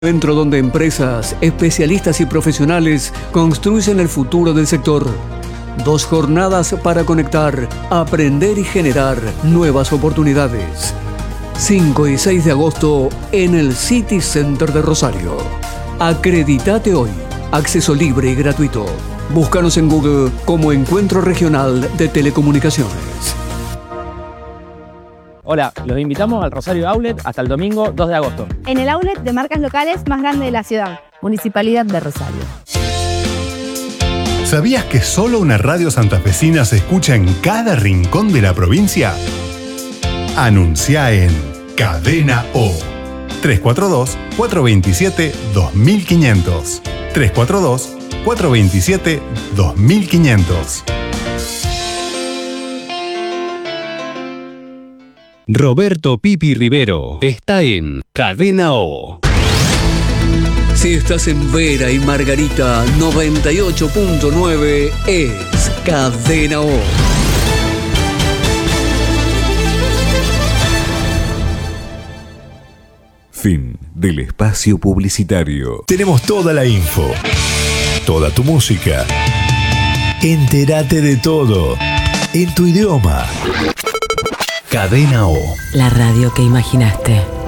Encuentro donde empresas, especialistas y profesionales construyen el futuro del sector. 2 jornadas para conectar, aprender y generar nuevas oportunidades. 5 y 6 de agosto en el City Center de Rosario. Acredítate hoy. Acceso libre y gratuito. Búscanos en Google como Encuentro Regional de Telecomunicaciones. Hola, los invitamos al Rosario Outlet hasta el domingo 2 de agosto. En el outlet de marcas locales más grande de la ciudad. Municipalidad de Rosario. ¿Sabías que solo una radio santafesina se escucha en cada rincón de la provincia? Anuncia en Cadena O. 342-427-2500. 342-427-2500. Roberto Pipi Rivero está en Cadena O. Si estás en Vera y Margarita, 98.9 es Cadena O. Fin del espacio publicitario. Tenemos toda la info, toda tu música. Entérate de todo en tu idioma. Cadena O. La radio que imaginaste.